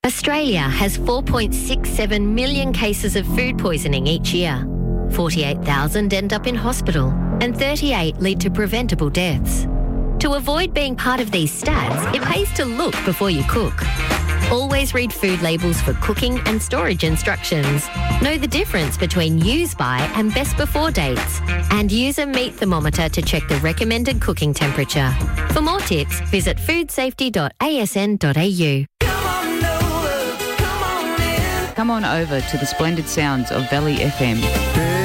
Australia has 4.67 million cases of food poisoning each year. 48,000 end up in hospital and 38 lead to preventable deaths. To avoid being part of these stats, it pays to look before you cook. Always read food labels for cooking and storage instructions. Know the difference between use by and best before dates. And use a meat thermometer to check the recommended cooking temperature. For more tips, visit foodsafety.asn.au. Come on over to the splendid sounds of Valley FM.